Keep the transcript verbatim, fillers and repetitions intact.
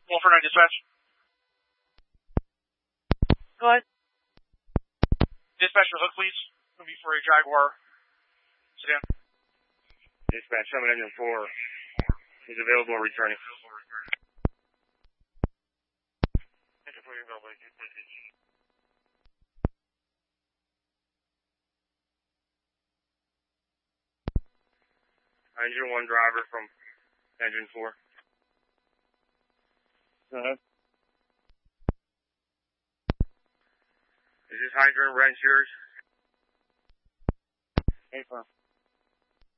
one four nine dispatch. Go ahead. Dispatch for hook, please. It'll be for a Jaguar sedan. Dispatch, seven engine four. He's available or returning. Engine one driver from engine four. Go ahead. Is this hydrant wrench yours? Hey, firm.